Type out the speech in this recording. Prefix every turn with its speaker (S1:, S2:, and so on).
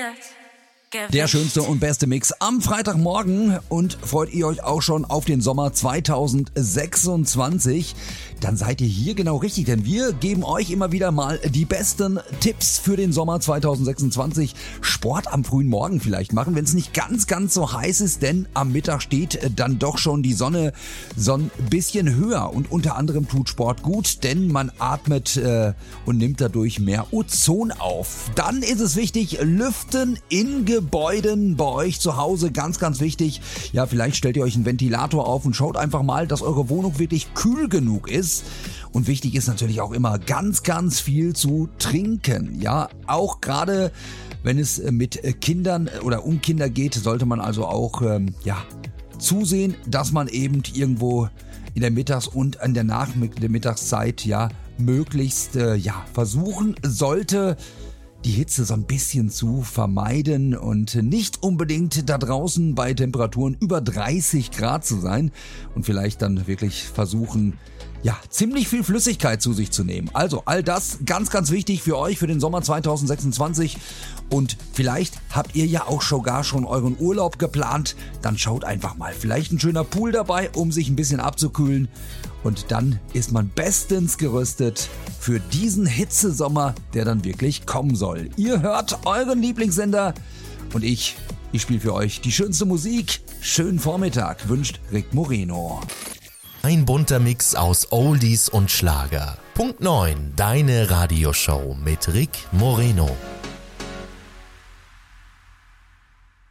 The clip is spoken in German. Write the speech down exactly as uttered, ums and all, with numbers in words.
S1: Der schönste und beste Mix am Freitagmorgen. Und freut ihr euch auch schon auf den Sommer zwanzig sechsundzwanzig? Dann seid ihr hier genau richtig, denn wir geben euch immer wieder mal die besten Tipps für den Sommer zwanzig sechsundzwanzig. Sport am frühen Morgen vielleicht machen, wenn es nicht ganz, ganz so heiß ist, denn am Mittag steht dann doch schon die Sonne so ein bisschen höher. Und unter anderem tut Sport gut, denn man atmet äh, und nimmt dadurch mehr Ozon auf. Dann ist es wichtig, lüften in Gebäuden bei euch zu Hause, ganz, ganz wichtig. Ja, vielleicht stellt ihr euch einen Ventilator auf und schaut einfach mal, dass eure Wohnung wirklich kühl genug ist. Und wichtig ist natürlich auch immer ganz, ganz viel zu trinken. Ja, auch gerade wenn es mit Kindern oder um Kinder geht, sollte man also auch ähm, ja, zusehen, dass man eben irgendwo in der Mittags- und in der Nachmittagszeit ja möglichst äh, ja, versuchen sollte, die Hitze so ein bisschen zu vermeiden und nicht unbedingt da draußen bei Temperaturen über dreißig Grad zu sein und vielleicht dann wirklich versuchen, ja, ziemlich viel Flüssigkeit zu sich zu nehmen. Also all das ganz, ganz wichtig für euch für den Sommer zwanzig sechsundzwanzig. Und vielleicht habt ihr ja auch sogar schon euren Urlaub geplant. Dann schaut einfach mal. Vielleicht ein schöner Pool dabei, um sich ein bisschen abzukühlen. Und dann ist man bestens gerüstet für diesen Hitzesommer, der dann wirklich kommen soll. Ihr hört euren Lieblingssender und ich, ich spiele für euch die schönste Musik. Schönen Vormittag wünscht Rick Moreno.
S2: Ein bunter Mix aus Oldies und Schlager. Punkt neun, deine Radioshow mit Rick Moreno.